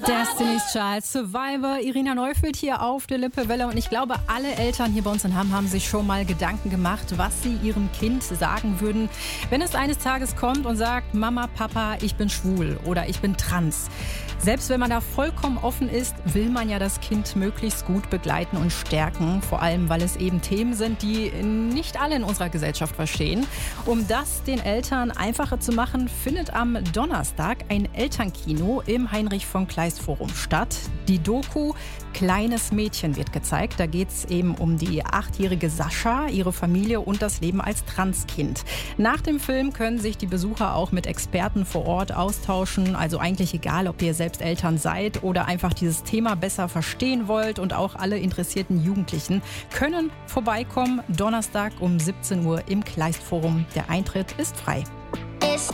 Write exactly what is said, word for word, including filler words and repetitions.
Destiny's Child, Survivor, Irina Neufeld hier auf der Lippewelle. Und ich glaube, alle Eltern hier bei uns in Hamm haben sich schon mal Gedanken gemacht, was sie ihrem Kind sagen würden, wenn es eines Tages kommt und sagt, Mama, Papa, ich bin schwul oder ich bin trans. Selbst wenn man da vollkommen offen ist, will man ja das Kind möglichst gut begleiten und stärken. Vor allem, weil es eben Themen sind, die nicht alle in unserer Gesellschaft verstehen. Um das den Eltern einfacher zu machen, findet am Donnerstag ein Elternkino im Heinrich von Kleist Forum statt. Die Doku Kleines Mädchen wird gezeigt. Da geht es eben um die achtjährige Sascha, ihre Familie und das Leben als Transkind. Nach dem Film können sich die Besucher auch mit Experten vor Ort austauschen. Also eigentlich egal, ob ihr selbst Eltern seid oder einfach dieses Thema besser verstehen wollt. Und auch alle interessierten Jugendlichen können vorbeikommen. Donnerstag um siebzehn Uhr im Kleist Forum. Der Eintritt ist frei.